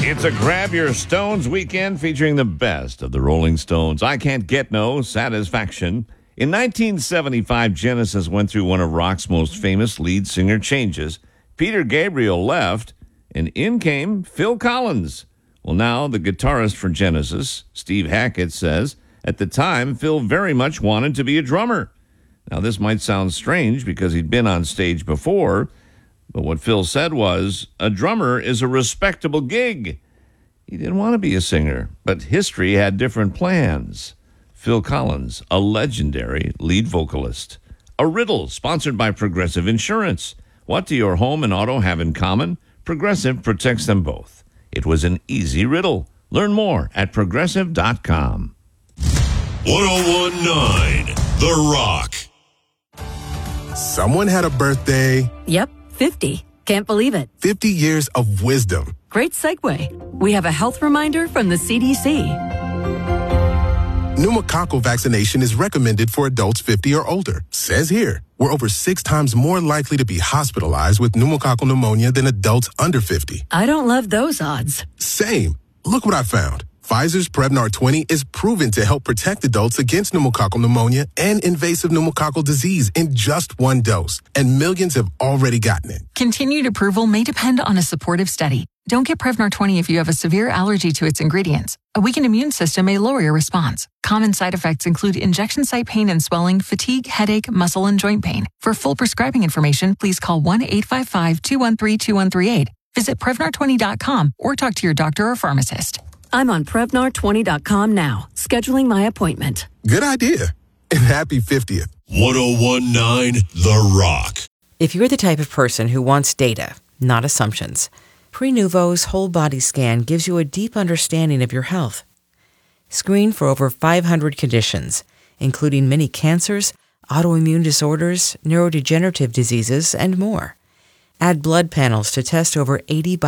It's a Grab Your Stones weekend featuring the best of the Rolling Stones. I Can't Get No Satisfaction. In 1975, Genesis went through one of rock's most famous lead singer changes. Peter Gabriel left, and in came Phil Collins. Well, now the guitarist for Genesis, Steve Hackett, says at the time Phil very much wanted to be a drummer. Now, this might sound strange because he'd been on stage before, but what Phil said was, a drummer is a respectable gig. He didn't want to be a singer, but history had different plans. Phil Collins, a legendary lead vocalist. A riddle sponsored by Progressive Insurance. What do your home and auto have in common? Progressive protects them both. It was an easy riddle. Learn more at Progressive.com. 1019 The Rock. Someone had a birthday. Yep, 50. Can't believe it. 50 years of wisdom. Great segue. We have a health reminder from the CDC. Pneumococcal vaccination is recommended for adults 50 or older. Says here, we're over 6 times more likely to be hospitalized with pneumococcal pneumonia than adults under 50. I don't love those odds. Same. Look what I found. Pfizer's Prevnar 20 is proven to help protect adults against pneumococcal pneumonia and invasive pneumococcal disease in just one dose. And millions have already gotten it. Continued approval may depend on a supportive study. Don't get Prevnar 20 if you have a severe allergy to its ingredients. A weakened immune system may lower your response. Common side effects include injection site pain and swelling, fatigue, headache, muscle, and joint pain. For full prescribing information, please call 1-855-213-2138. Visit Prevnar20.com or talk to your doctor or pharmacist. I'm on Prevnar20.com now, scheduling my appointment. Good idea. And happy 50th. 1019 The Rock. If you're the type of person who wants data, not assumptions, Prenuvo's whole body scan gives you a deep understanding of your health. Screen for over 500 conditions, including many cancers, autoimmune disorders, neurodegenerative diseases, and more. Add blood panels to test over 80